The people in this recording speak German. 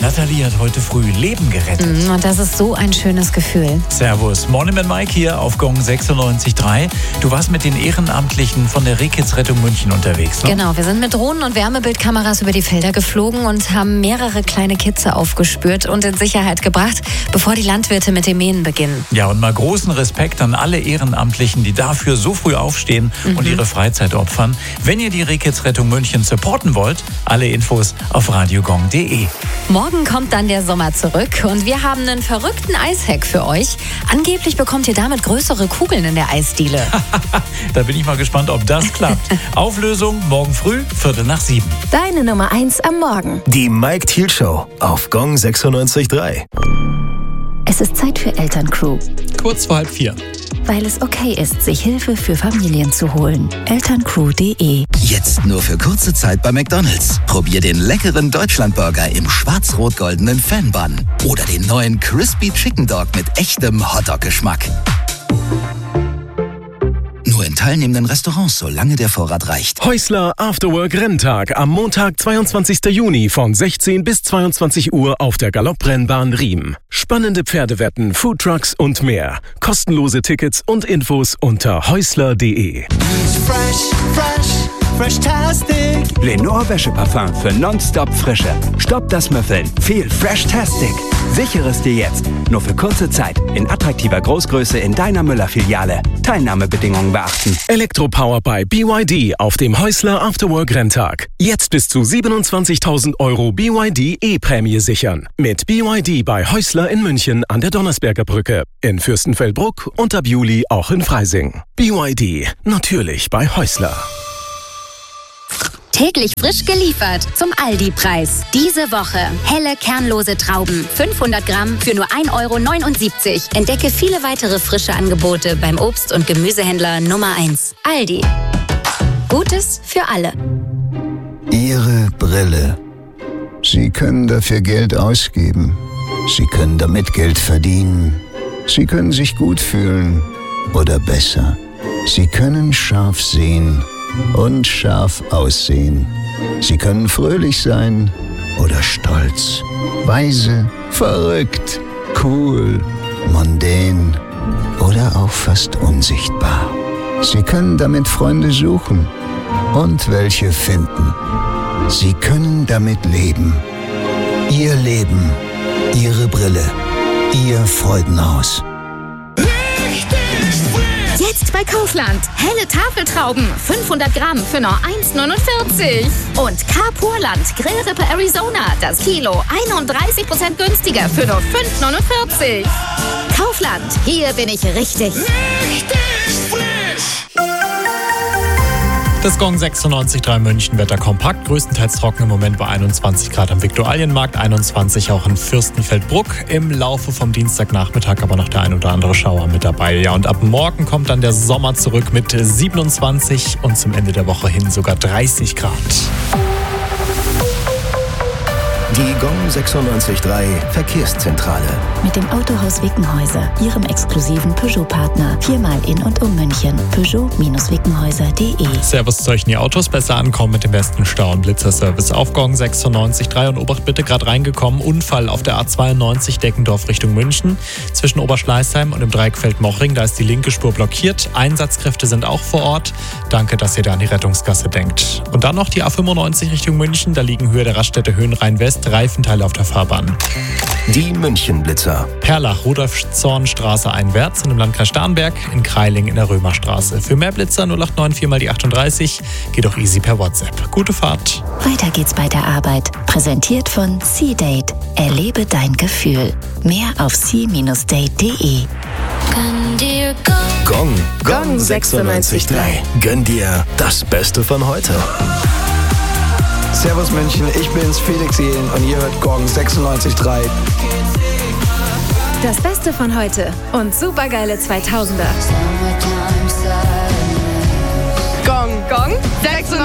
Nathalie hat heute früh Leben gerettet. Und das ist so ein schönes Gefühl. Servus, Morning mit Mike hier auf Gong 96.3. Du warst mit den Ehrenamtlichen von der Rehkitz-Rettung München unterwegs, ne? Genau, wir sind mit Drohnen und Wärmebildkameras über die Felder geflogen und haben mehrere kleine Kitze aufgespürt und in Sicherheit gebracht, bevor die Landwirte mit dem Mähen beginnen. Ja, und mal großen Respekt an alle Ehrenamtlichen, die dafür so früh aufstehen und ihre Freizeit opfern. Wenn ihr die Rehkitz-Rettung München supporten wollt, alle Infos auf radiogong.de. Morgen kommt dann der Sommer zurück und wir haben einen verrückten Eishack für euch. Angeblich bekommt ihr damit größere Kugeln in der Eisdiele. Da bin ich mal gespannt, ob das klappt. Auflösung morgen früh, 6:45. Deine Nummer 1 am Morgen. Die Mike Thiel Show auf Gong 96.3. Es ist Zeit für Elterncrew, Kurz vor 3:30. weil es okay ist, sich Hilfe für Familien zu holen. Elterncrew.de. Jetzt nur für kurze Zeit bei McDonald's. Probier den leckeren Deutschlandburger im schwarz-rot-goldenen Fan-Bun. Oder den neuen Crispy Chicken Dog mit echtem Hotdog-Geschmack. Nur in teilnehmenden Restaurants, solange der Vorrat reicht. Häusler Afterwork Renntag am Montag, 22. Juni von 16 bis 22 Uhr auf der Galopprennbahn Riem. Spannende Pferdewetten, Foodtrucks und mehr. Kostenlose Tickets und Infos unter häusler.de. Fresh-tastic. Lenore Wäscheparfum für nonstop Frische. Stopp das Müffeln. Viel Fresh-tastic. Sichere es dir jetzt. Nur für kurze Zeit. In attraktiver Großgröße in deiner Müller-Filiale. Teilnahmebedingungen beachten. Elektropower bei BYD auf dem Häusler Afterwork Renntag. Jetzt bis zu 27.000 Euro BYD E-Prämie sichern. Mit BYD bei Häusler in München an der Donnersberger Brücke. In Fürstenfeldbruck und ab Juli auch in Freising. BYD. Natürlich bei Häusler. Täglich frisch geliefert zum Aldi-Preis. Diese Woche helle, kernlose Trauben. 500 Gramm für nur 1,79 €. Entdecke viele weitere frische Angebote beim Obst- und Gemüsehändler Nummer 1. Aldi. Gutes für alle. Ihre Brille. Sie können dafür Geld ausgeben. Sie können damit Geld verdienen. Sie können sich gut fühlen oder besser. Sie können scharf sehen und scharf aussehen. Sie können fröhlich sein oder stolz, weise, verrückt, cool, mondän oder auch fast unsichtbar. Sie können damit Freunde suchen und welche finden. Sie können damit leben. Ihr Leben, Ihre Brille, Ihr Freudenhaus. Jetzt bei Kaufland. Helle Tafeltrauben. 500 Gramm für nur 1,49 €. Und Carpurland Grillrippe Arizona. Das Kilo 31% günstiger für nur 5,49 €. Kaufland. Hier bin ich richtig. Das Gong 96.3 München, Wetter kompakt, größtenteils trocken im Moment bei 21 Grad am Viktualienmarkt, 21 auch in Fürstenfeldbruck. Im Laufe vom Dienstagnachmittag aber noch der ein oder andere Schauer mit dabei. Ja, und ab morgen kommt dann der Sommer zurück mit 27 und zum Ende der Woche hin sogar 30 Grad. Die Gong 96.3 Verkehrszentrale. Mit dem Autohaus Wickenhäuser, Ihrem exklusiven Peugeot-Partner. 4-mal in und um München. Peugeot-Wickenhäuser.de. Servus zu euch in die Autos, besser ankommen mit dem besten Stau- und Blitzerservice auf Gong 96.3 und Obacht bitte gerade reingekommen. Unfall auf der A92 Deckendorf Richtung München. Zwischen Oberschleißheim und dem Dreieck Feldmochring, da ist die linke Spur blockiert. Einsatzkräfte sind auch vor Ort. Danke, dass ihr da an die Rettungsgasse denkt. Und dann noch die A95 Richtung München, da liegen Höhe der Raststätte Höhenrhein-West Reifenteile auf der Fahrbahn. Die München-Blitzer. Perlach, Rudolfszornstraße einwärts und im Landkreis Starnberg, in Kreiling in der Römerstraße. Für mehr Blitzer 0894 mal die 38, geht auch easy per WhatsApp. Gute Fahrt. Weiter geht's bei der Arbeit. Präsentiert von C-Date. Erlebe dein Gefühl. Mehr auf c-date.de. Gong 96.3. Gönn dir das Beste von heute. Servus München, ich bin's, Felix Jähn und ihr hört Gong 96.3. Das Beste von heute und supergeile 2000er. Gong 96.3.